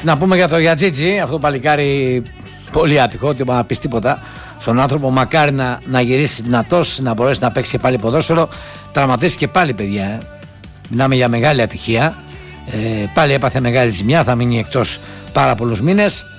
Να πούμε για το Γιατζίτζι, αυτό το παλικάρι πολύ άτυχο, ότι δεν πει τίποτα στον άνθρωπο. Μακάρι να γυρίσει δυνατός, να μπορέσει να παίξει και πάλι ποδόσφαιρο. Τραυματίστηκε πάλι, παιδιά. Μιλάμε για μεγάλη ατυχία. Πάλι έπαθε μεγάλη ζημιά, θα μείνει εκτός πάρα πολλούς μήνες.